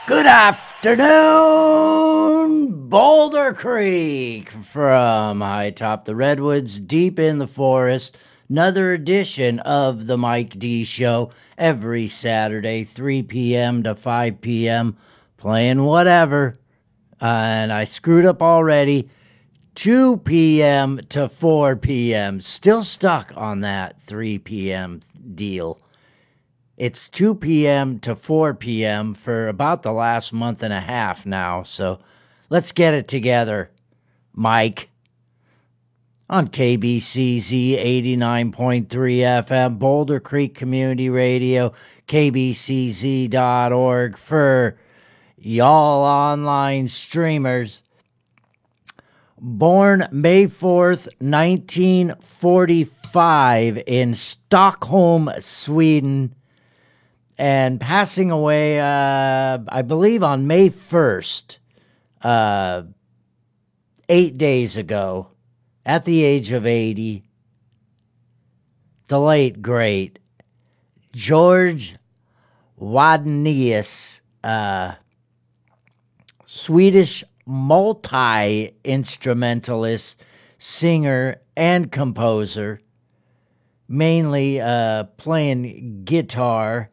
Good afternoon, Boulder Creek, from high atop the redwoods, deep in the forest. Another edition of the Mike D Show every Saturday, 3 p.m. to 5 p.m. Playing whatever. And I screwed up already. 2 p.m. to 4 p.m. Still stuck on that 3 p.m. deal. It's 2 p.m. to 4 p.m. for about the last month and a half now, so let's get it together, Mike. On KBCZ 89.3 FM, Boulder Creek Community Radio, kbcz.org for y'all online streamers. Born May 4th, 1945 in Stockholm, Sweden, and passing away, I believe, on May 1st, 8 days ago, at the age of 80, the late, great George Wadenius, Swedish multi-instrumentalist, singer, and composer, mainly playing guitar.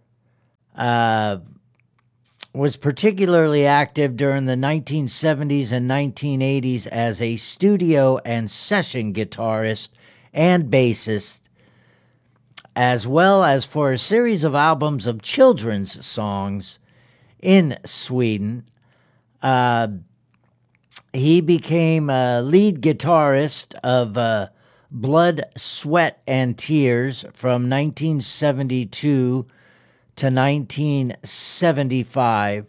Was particularly active during the 1970s and 1980s as a studio and session guitarist and bassist, as well as for a series of albums of children's songs in Sweden. He became a lead guitarist of Blood, Sweat, and Tears from 1972 to 1975.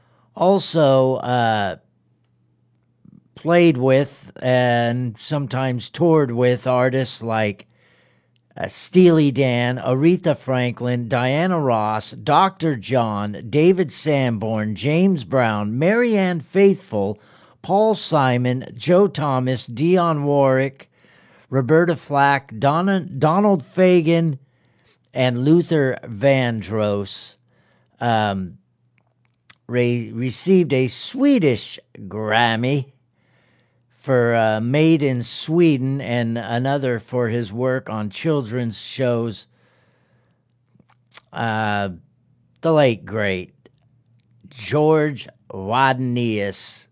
Also played with and sometimes toured with artists like Steely Dan, Aretha Franklin, Diana Ross, Dr. John, David Sanborn, James Brown, Marianne Faithfull, Paul Simon, Joe Thomas, Dionne Warwick, Roberta Flack, Donald Fagen, and Luther Vandross. Received a Swedish Grammy for Made in Sweden, and another for his work on children's shows. The late, great George Wadenius.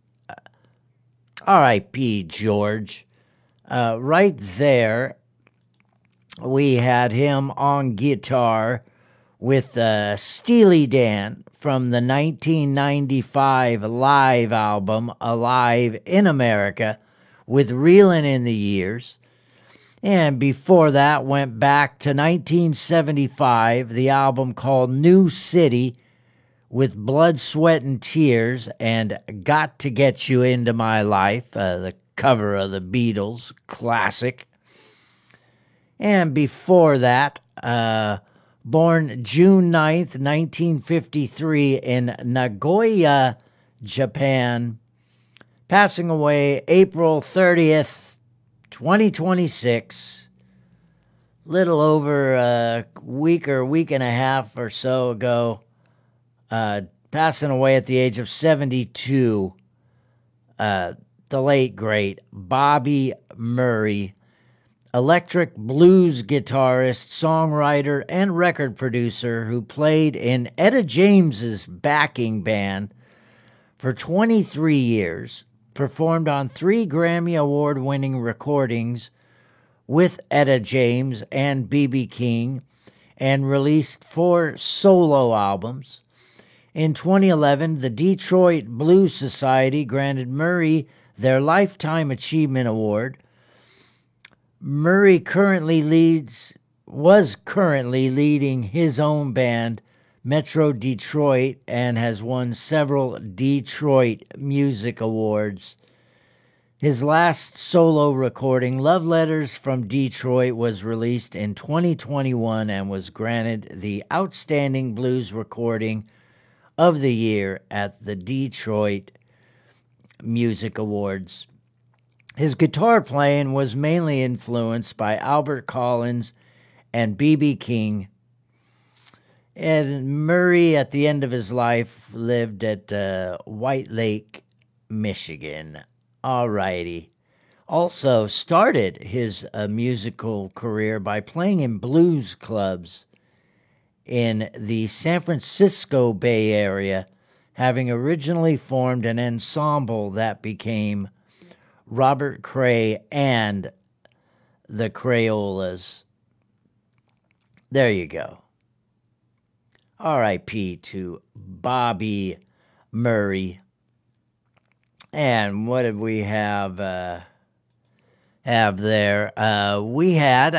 R.I.P. George. Right there, we had him on guitar with Steely Dan from the 1995 live album Alive in America with Reelin' in the Years. And before that, went back to 1975, the album called New City with Blood, Sweat, and Tears and Got to Get You Into My Life, the cover of the Beatles classic. And before that, born June 9th, 1953 in Nagoya, Japan, passing away April 30th, 2026, little over a week or week and a half or so ago, passing away at the age of 72, the late, great Bobby Murray, electric blues guitarist, songwriter, and record producer who played in Etta James's backing band for 23 years, performed on 3 Grammy Award-winning recordings with Etta James and B.B. King, and released 4 solo albums. In 2011, the Detroit Blues Society granted Murray their Lifetime Achievement Award. Murray was currently leading his own band, Metro Detroit, and has won several Detroit Music Awards. His last solo recording, Love Letters from Detroit, was released in 2021 and was granted the Outstanding Blues Recording of the Year at the Detroit Music Awards. His guitar playing was mainly influenced by Albert Collins and B.B. King. And Murray, at the end of his life, lived at White Lake, Michigan. All righty. Also started his musical career by playing in blues clubs in the San Francisco Bay Area, having originally formed an ensemble that became Robert Cray and the Crayolas. There you go. R.I.P. to Bobby Murray. And what did we have there? We had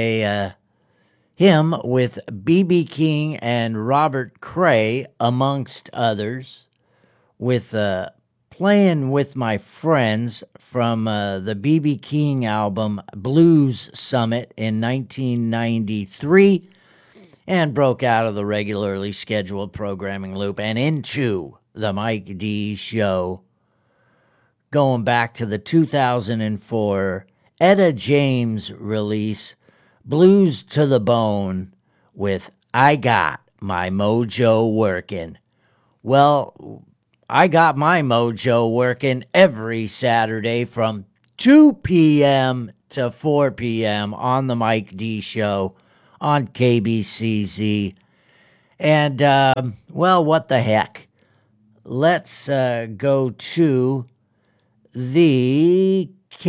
him with B.B. King and Robert Cray, amongst others, with Playing With My Friends from the B.B. King album Blues Summit in 1993, and broke out of the regularly scheduled programming loop and into the Mike D Show, going back to the 2004 Etta James release, Blues to the Bone, with I Got My Mojo Working. Well, I got my mojo working every Saturday from 2 p.m. to 4 p.m. on the Mike D Show on KBCZ. And, well, what the heck? Let's go to the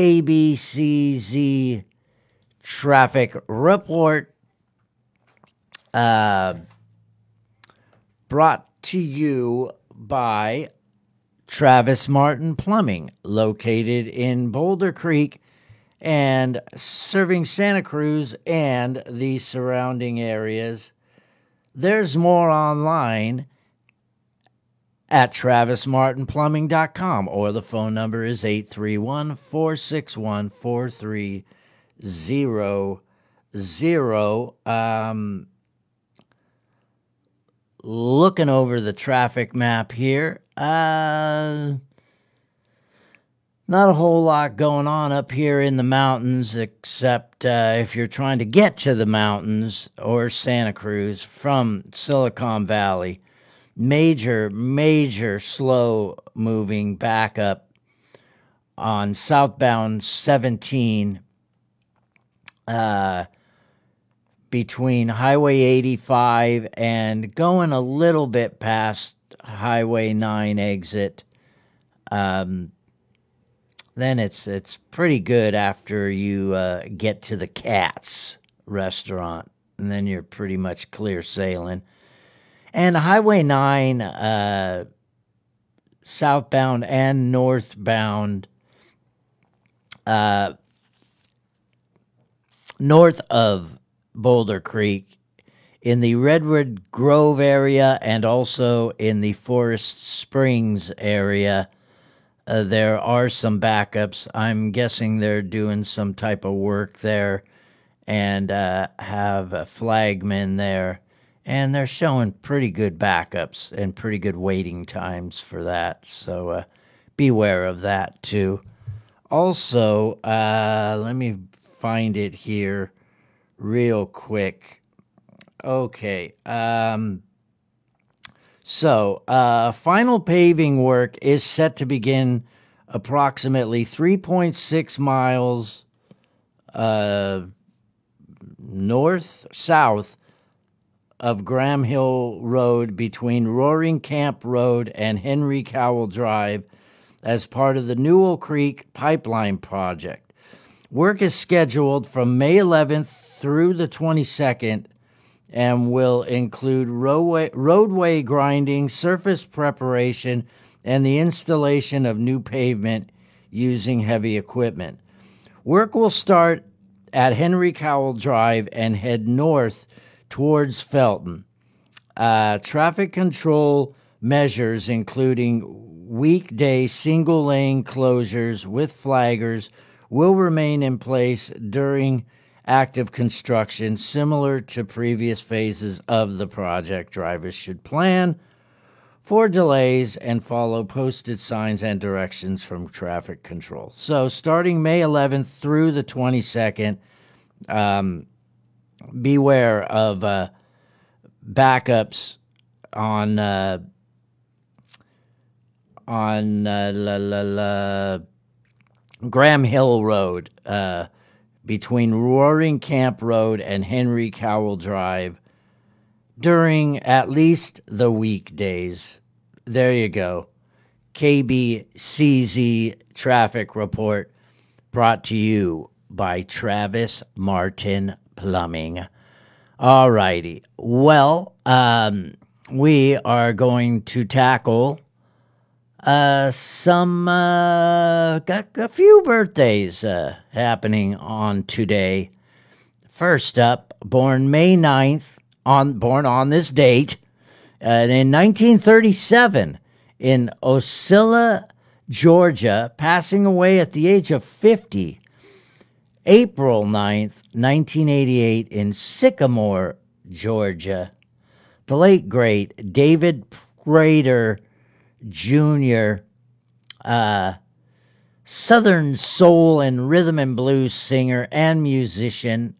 KBCZ traffic report, brought to you by Travis Martin Plumbing, located in Boulder Creek and serving Santa Cruz and the surrounding areas. There's more online at travismartinplumbing.com, or the phone number is 831-461-4300. Looking over the traffic map here, not a whole lot going on up here in the mountains, except if you're trying to get to the mountains or Santa Cruz from Silicon Valley. Major slow moving backup on southbound 17 between Highway 85 and going a little bit past Highway 9 exit. Then it's pretty good after you get to the Cats restaurant, and then you're pretty much clear sailing. And Highway 9, southbound and northbound, north of Boulder Creek, in the Redwood Grove area and also in the Forest Springs area, there are some backups. I'm guessing they're doing some type of work there and have flagmen there. And they're showing pretty good backups and pretty good waiting times for that. So beware of that, too. Also, let me find it here real quick. Okay. So, final paving work is set to begin approximately 3.6 miles south of Graham Hill Road between Roaring Camp Road and Henry Cowell Drive as part of the Newell Creek Pipeline Project. Work is scheduled from May 11th through the 22nd and will include roadway grinding, surface preparation, and the installation of new pavement using heavy equipment. Work will start at Henry Cowell Drive and head north towards Felton. Traffic control measures, including weekday single-lane closures with flaggers, will remain in place during active construction, similar to previous phases of the project. Drivers should plan for delays and follow posted signs and directions from traffic control. So starting May 11th through the 22nd, beware of backups on Graham Hill Road, between Roaring Camp Road and Henry Cowell Drive during at least the weekdays. There you go. KBCZ traffic report brought to you by Travis Martin Plumbing. All righty. Well, we are going to tackle got a few birthdays happening on today. First up, born May 9th, born on this date, in 1937 in Ocilla, Georgia, passing away at the age of 50. April 9th, 1988 in Sycamore, Georgia. The late, great David Prater Jr., Southern soul and rhythm and blues singer and musician.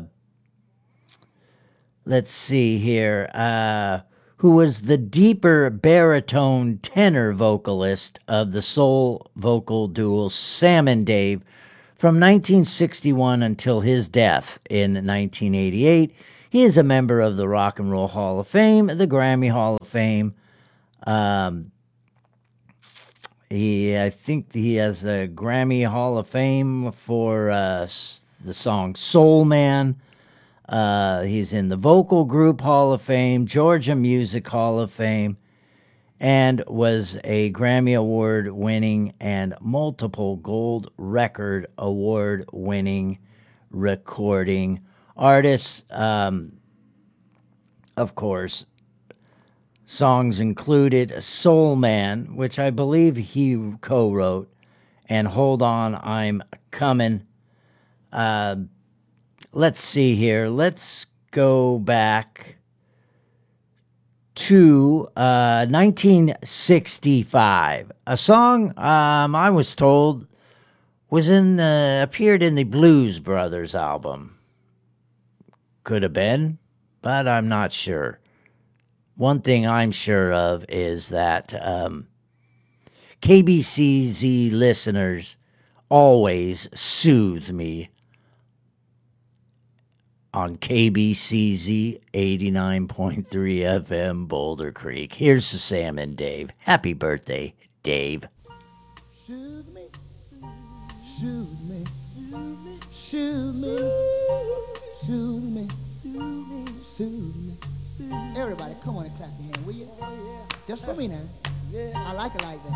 Let's see here. Who was the deeper baritone tenor vocalist of the soul vocal duo Sam and Dave from 1961 until his death in 1988. He is a member of the Rock and Roll Hall of Fame, the Grammy Hall of Fame. I think he has a Grammy Hall of Fame for the song Soul Man. He's in the Vocal Group Hall of Fame, Georgia Music Hall of Fame, and was a Grammy Award-winning and multiple Gold Record Award-winning recording artist. Of course, songs included Soul Man, which I believe he co-wrote, and Hold On, I'm Coming. Let's see here. Let's go back to 1965. A song I was told was appeared in the Blues Brothers album. Could have been, but I'm not sure. One thing I'm sure of is that KBCZ listeners always soothe me on KBCZ 89.3 FM Boulder Creek. Here's the Sam and Dave. Happy birthday, Dave. Shoot me, shoot me, shoot me, shoot me, shoot me. Everybody, come on and clap your hand, will you? Just for me now. I like it like that.